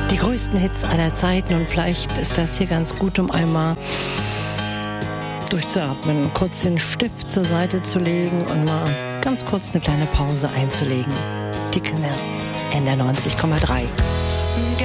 Die größten Hits aller Zeiten und vielleicht ist das hier ganz gut, um einmal durchzuatmen, kurz den Stift zur Seite zu legen und mal ganz kurz eine kleine Pause einzulegen. Die Knirps, NDR 90,3.